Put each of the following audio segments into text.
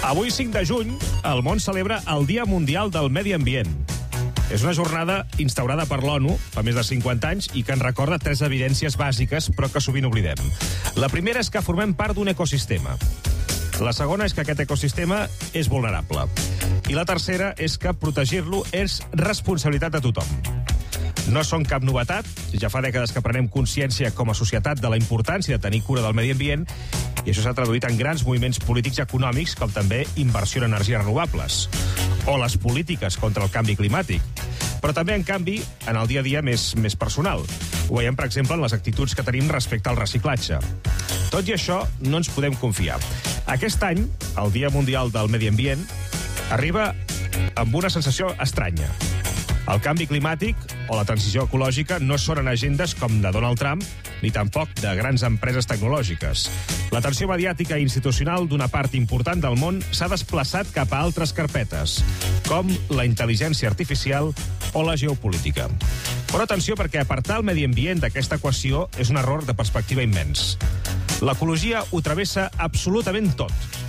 Avui, 5 de juny, el món celebra el Dia Mundial del Medi Ambient. És una jornada instaurada per l'ONU fa més de 50 anys i que ens recorda 3 evidències bàsiques, però que sovint oblidem. La primera és que formem part d'un ecosistema. La segona és que aquest ecosistema és vulnerable. I la tercera és que protegir-lo és responsabilitat de tothom. No són cap novetat, ja fa dècades que prenem consciència com a societat de la importància de tenir cura del medi ambient i això s'ha traduït en grans moviments polítics i econòmics com també inversió en energies renovables o les polítiques contra el canvi climàtic. Però també, en canvi, en el dia a dia més personal. Ho veiem, per exemple, en les actituds que tenim respecte al reciclatge. Tot i això, no ens podem confiar. Aquest any, el Dia Mundial del Medi Ambient, arriba amb una sensació estranya. El canvi climàtic o la transició ecològica no són en agendes com de Donald Trump ni tampoc de grans empreses tecnològiques. L'atenció mediàtica i institucional d'una part important del món s'ha desplaçat cap a altres carpetes, com la intel·ligència artificial o la geopolítica. Però atenció, perquè apartar el medi ambient d'aquesta equació és un error de perspectiva immens. L'ecologia ho travessa absolutament tot.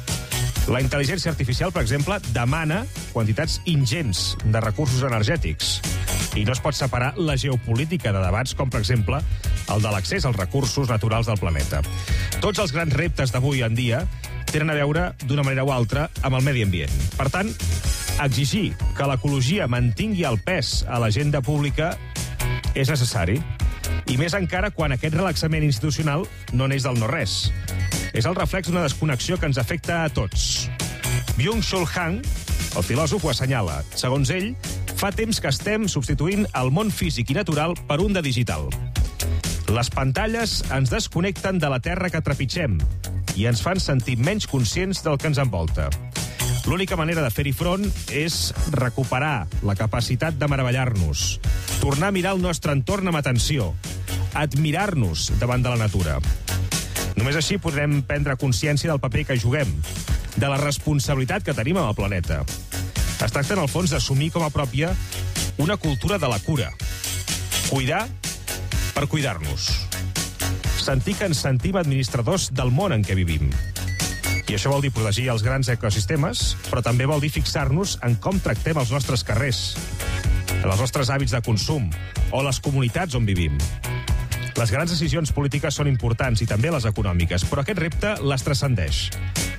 La intel·ligència artificial, per exemple, demana quantitats ingents de recursos energètics. I no es pot separar la geopolítica de debats com, per exemple, el de l'accés als recursos naturals del planeta. Tots els grans reptes d'avui en dia tenen a veure, d'una manera o altra, amb el medi ambient. Per tant, exigir que l'ecologia mantingui el pes a l'agenda pública és necessari. I més encara quan aquest relaxament institucional no neix del no-res. És el reflex d'una desconnexió que ens afecta a tots. Byung-Chul Han, el filòsof, ho assenyala. Segons ell, fa temps que estem substituint el món físic i natural per un de digital. Les pantalles ens desconnecten de la terra que trepitgem i ens fan sentir menys conscients del que ens envolta. L'única manera de fer-hi front és recuperar la capacitat de meravellar-nos, tornar a mirar el nostre entorn amb atenció, admirar-nos davant de la natura. Només així podrem prendre consciència del paper que juguem, de la responsabilitat que tenim amb el planeta. Es tracta, en el fons, d'assumir com a pròpia una cultura de la cura. Cuidar per cuidar-nos. Sentir que ens sentim administradors del món en què vivim. I això vol dir protegir els grans ecosistemes, però també vol dir fixar-nos en com tractem els nostres carrers, els nostres hàbits de consum o les comunitats on vivim. Les grans decisions polítiques són importants i també les econòmiques, però aquest repte les transcendeix.